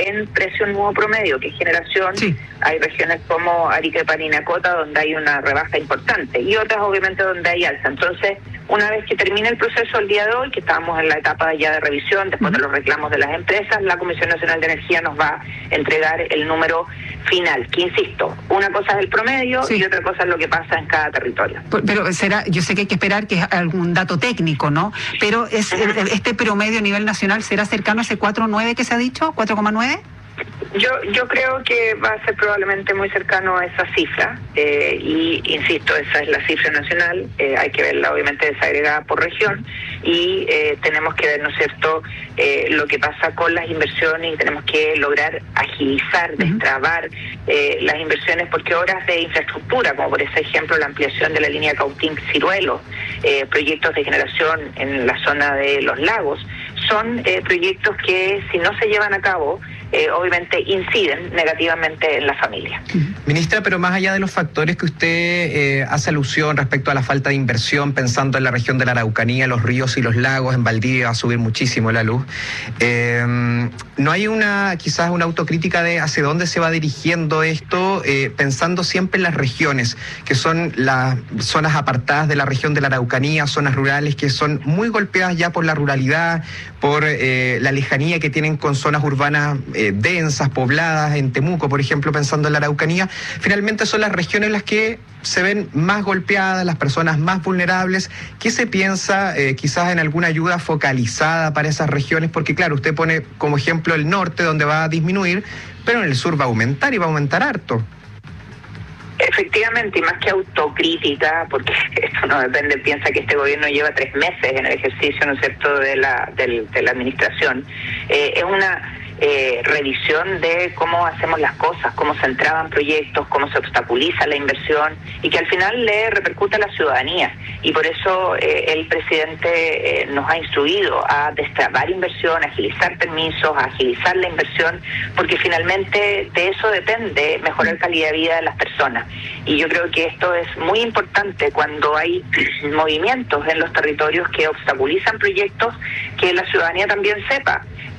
en precio nuevo promedio, que es generación. Sí. Hay regiones como Arica y Parinacota donde hay una rebaja importante y otras obviamente donde hay alza. Entonces, una vez que termine el proceso el día de hoy, que estamos en la etapa ya de revisión, después de los reclamos de las empresas, la Comisión Nacional de Energía nos va a entregar el número final, que insisto, una cosa es el promedio y otra cosa es lo que pasa en cada territorio. Pero yo sé que hay que esperar que es algún dato técnico, ¿no? Pero este promedio a nivel nacional será cercano a ese 4,9 que se ha dicho, 4,9. Yo creo que va a ser probablemente muy cercano a esa cifra, y insisto, esa es la cifra nacional, hay que verla obviamente desagregada por región, y tenemos que ver, ¿no es cierto?, lo que pasa con las inversiones, y tenemos que lograr agilizar, destrabar las inversiones, porque obras de infraestructura, como por ese ejemplo la ampliación de la línea Cautín-Ciruelo, proyectos de generación en la zona de los lagos, son proyectos que si no se llevan a cabo, obviamente inciden negativamente en la familia. Ministra, pero más allá de los factores que usted hace alusión respecto a la falta de inversión, pensando en la región de la Araucanía, los ríos y los lagos, en Valdivia va a subir muchísimo la luz, ¿no hay quizás una autocrítica de hacia dónde se va dirigiendo esto, pensando siempre en las regiones, que son las zonas apartadas de la región de la Araucanía, zonas rurales que son muy golpeadas ya por la ruralidad, por la lejanía que tienen con zonas urbanas densas, pobladas, en Temuco, por ejemplo, pensando en la Araucanía? Finalmente son las regiones las que se ven más golpeadas, las personas más vulnerables. ¿Qué se piensa quizás en alguna ayuda focalizada para esas regiones? Porque claro, usted pone como ejemplo el norte, donde va a disminuir, pero en el sur va a aumentar y va a aumentar harto. Efectivamente, y más que autocrítica, porque esto no depende, piensa que este gobierno lleva 3 meses en el ejercicio, ¿no es cierto?, de la administración, es una revisión de cómo hacemos las cosas, cómo se entraban proyectos, cómo se obstaculiza la inversión y que al final le repercute a la ciudadanía. Y por eso el presidente nos ha instruido a destrabar inversión, a agilizar permisos, a agilizar la inversión, porque finalmente de eso depende mejorar calidad de vida de las personas. Y yo creo que esto es muy importante cuando hay movimientos en los territorios que obstaculizan proyectos, que la ciudadanía también sepa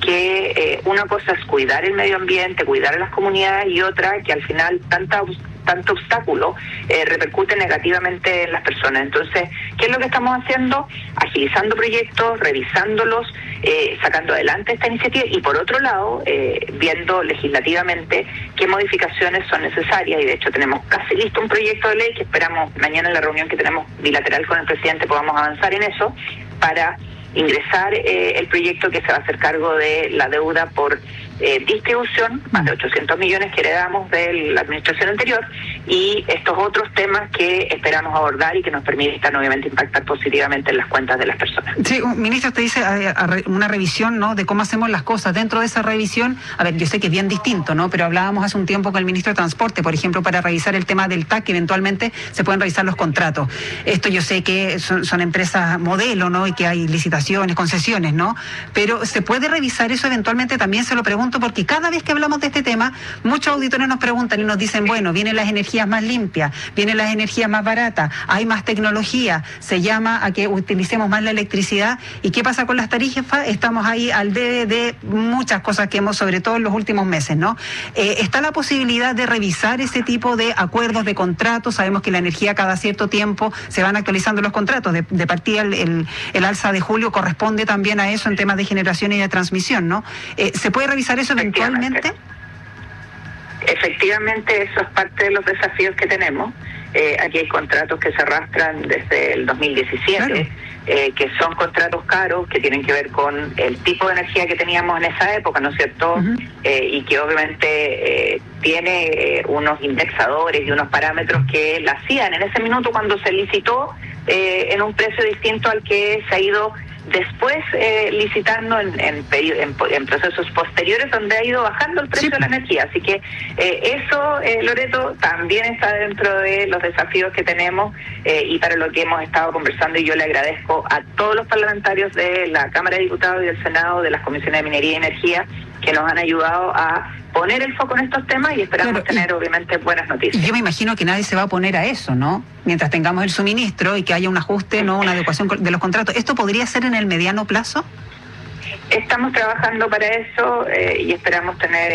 que una cosa es cuidar el medio ambiente, cuidar a las comunidades, y otra que al final tanto obstáculo repercute negativamente en las personas. Entonces, ¿qué es lo que estamos haciendo? Agilizando proyectos, revisándolos, sacando adelante esta iniciativa y por otro lado, viendo legislativamente qué modificaciones son necesarias, y de hecho tenemos casi listo un proyecto de ley que esperamos mañana en la reunión que tenemos bilateral con el presidente podamos avanzar en eso para ingresar el proyecto que se va a hacer cargo de la deuda por distribución, más de 800 millones que heredamos de la administración anterior, y estos otros temas que esperamos abordar y que nos permitan obviamente impactar positivamente en las cuentas de las personas. Sí, ministro, usted dice una revisión, ¿no?, de cómo hacemos las cosas. Dentro de esa revisión, a ver, yo sé que es bien distinto, ¿no?, pero hablábamos hace un tiempo con el ministro de Transporte, por ejemplo, para revisar el tema del TAC, que eventualmente se pueden revisar los contratos. Esto yo sé que son empresas modelo, ¿no?, y que hay licitaciones, concesiones, ¿no?, pero ¿se puede revisar eso eventualmente? También se lo pregunto porque cada vez que hablamos de este tema, muchos auditores nos preguntan y nos dicen, bueno, vienen las energías más limpias, vienen las energías más baratas, hay más tecnología, se llama a que utilicemos más la electricidad. ¿Y qué pasa con las tarifas? Estamos ahí al debe de muchas cosas que hemos, sobre todo en los últimos meses, ¿no? ¿Está la posibilidad de revisar ese tipo de acuerdos, de contratos? Sabemos que la energía cada cierto tiempo se van actualizando los contratos. De partida el alza de julio corresponde también a eso en temas de generación y de transmisión, ¿no? ¿Se puede revisar eso eventualmente? Efectivamente, eso es parte de los desafíos que tenemos. Aquí hay contratos que se arrastran desde el 2017, claro, que son contratos caros, que tienen que ver con el tipo de energía que teníamos en esa época, ¿no es cierto? Y que obviamente tiene unos indexadores y unos parámetros que la hacían en ese minuto cuando se licitó en un precio distinto al que se ha ido después licitando en procesos posteriores donde ha ido bajando el precio de la energía. Así que eso, Loreto, también está dentro de los desafíos que tenemos y para lo que hemos estado conversando, y yo le agradezco a todos los parlamentarios de la Cámara de Diputados y del Senado, de las comisiones de Minería y Energía, que nos han ayudado a poner el foco en estos temas y esperamos tener obviamente buenas noticias. Yo me imagino que nadie se va a oponer a eso, ¿no? Mientras tengamos el suministro y que haya un ajuste, ¿no?, una adecuación de los contratos. ¿Esto podría ser en el mediano plazo? Estamos trabajando para eso y esperamos tener